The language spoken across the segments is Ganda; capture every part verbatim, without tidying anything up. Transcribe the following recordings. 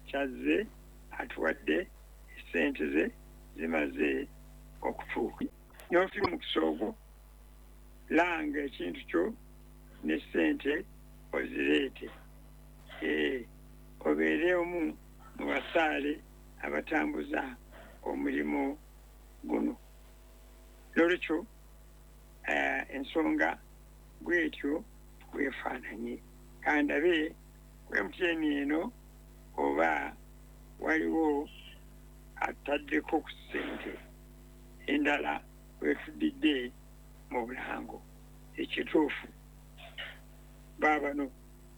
kyazze atuwadde sente ze zimaze okutuuka n'ofiri mu kisoogo langa ekintu kyo ne sente ozireete obeere omu mu basaale abatambuza omulimu guno lolekyo ensonga bwetyo bwefaananye kandabe M T N eno oba waliwo ataddeko ku ssente endala wetudidde mu bulango ekituufu baabano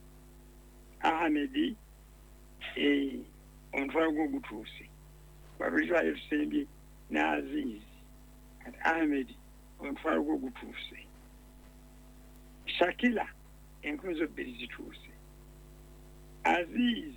Ahmed omutwalo gwo gutuuse babulizaayo tusembye ne Aziz kati Ahmed omutwalo gwo gutuuse Shakila enkumi zo bbiri zituuse Aziz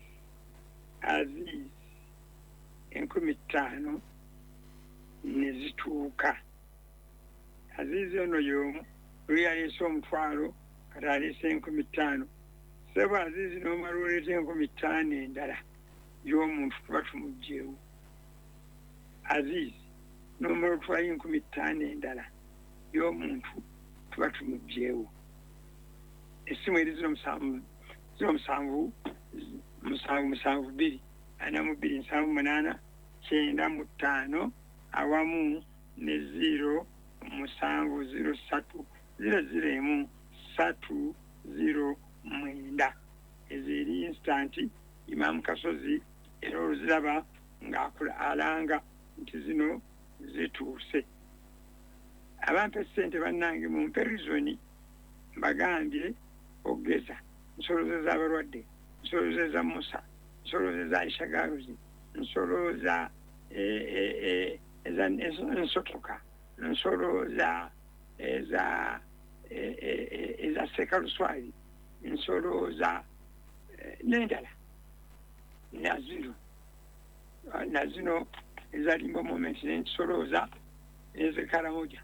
Aziz enkumi ttaano ne zituuka Aziz ono y'omu lwe yaleese omutwalo kati aleese enkumi ttaano sebo Aziz n'omala oleeta enkumi ttaano endala y'omuntu tuba tumuggyeewo Aziz n'omala otwala enkumi ttaano endala y'omuntu tuba tumuggyeewo essimu eri ziro musanvu ziro musanvu musanvu musanvu bbiri ana mu bbiri nsanvu munaana kyenda mu ttaano awamu ne ziro musanvu ziro ssatu ziro ziro emu ssatu ziro mwenda ezo eri instanti Imam Kasozi era oluziraba ng'akula alanga nti zino zituuse abampa essente bannange mumpe rizoni mbagambye ogeza nsolooza abalwadde nsolooza Musa nsolooza Aisha Garuzi nsolooza ensotoka nsolooza eza eza Sekaluswali nsolooza n'endala nazino nazino ezalimba moment nensolooza ezekaramoja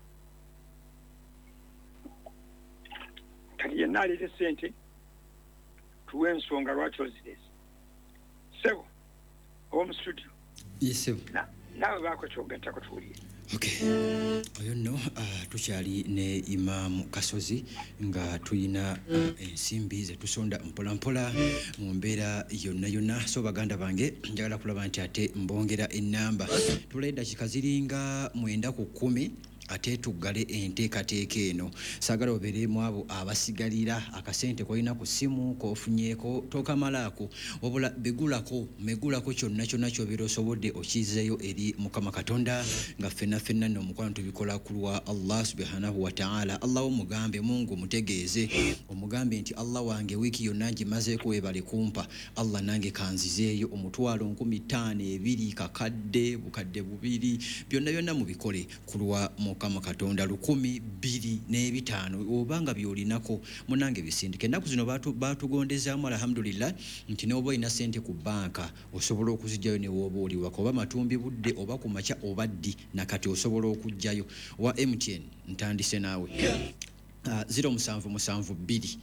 kati yenna alete sente tuwe ensonga lwaki ozirese sebo omu studio yesebo nawe baako kyogattako tuwulire. Okay. Oyo no uh, tukyali ne Imam Kasozi nga tuyina uh, ensimbi ze tusonda mpola mpola mu mbeera yonna yonna so baganda bange njagala kulaba nti ate mbongera ennamba tuleda kikaziringa mwenda ku kumi ate tuggale enteekateeka eno saagala obeere mu abo abasigalira akasente kolina ku ssimu koofunyeeko tokamalaako wabula begulako megulako kyonna kyonna kyobeera osobodde okizeeyo eri Mukama Katonda nga ffenna ffenna nno omukwano tubikola ku lwa Allah subhanahu wa ta'ala. Allah omugambe Mungu mutegeeze omugambe nti Allah wange wiiki yonna ngimazeeko weebale kumpa Allah nange kanzizeeyo omutwalo nkumi ttaano ebiri kakadde bukadde bubiri byonna byonna mubikole ku lwa Mukama Katonda lukumi bbiri n'ebitaano obanga byolinako munange bisindike ennaku zino baatugondezaamu alhamdulillah nti n'oba olina sente ku banka osobola okuzijjayo ne wooba oliwako oba matumbi budde oba ku makya oba ddi nakati osobola okujjayo wa M T N ntandise naawe uh, ziro musanvu musanvu bbiri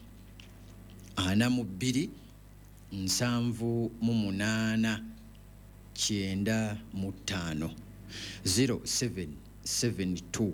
ana mu bbiri nsanvu mu munaana kyenda mu ttaano zero seven seven two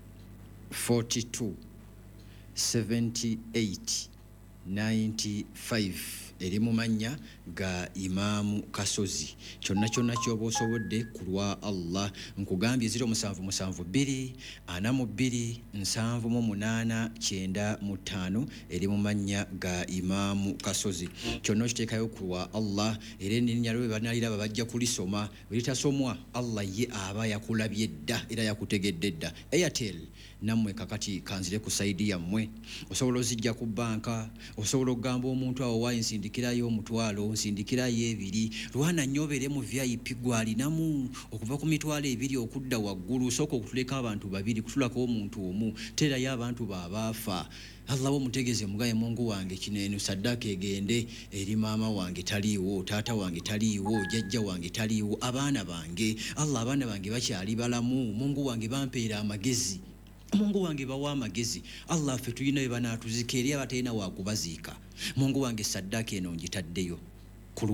forty two seventy eight ninety five eri mu mannya ga Imam Kasozi kyonna kyonna kyoba osobodde ku lwa Allah nkugambye ziro musanvu musanvu bbiri ana mu bbiri nsanvu mu munaana kyenda mu ttaano eri mu mannya ga Imam Kasozi kyonna okiteekayo ku lwa Allah era erinnya lwe banaliraba bajja kulisoma beritasomwa Allah ye aba yakulabye dda era yakutegedde dda. Airtel nammwe kakati kanzire ku saidi yammwe osobola ozijja ku banka osobola okugamba omuntu awo wayi nsindikirayo omutwalo nsindikirayo ebiri lwana nnyobere mu V I P gwalinamu okuva ku mitwalo ebiri okudda waggulu sooka okutuleka abantu babiri kutulako omuntu omu terayo abantu babaafa. Allah omutegeze mugaye Mungu wange kineno saddaka egende eri maama wange taliiwo taata wange taliiwo jjajja wange taliiwo abaana bange Allah abaana bange bakyali balamu Mungu wange bampeera amagezi Mungu wange bawa amagezi Allah ffe tuyina bye banaatuzika eri abatalina waakubaziika Mungu wange saddaka eno ngitaddeyo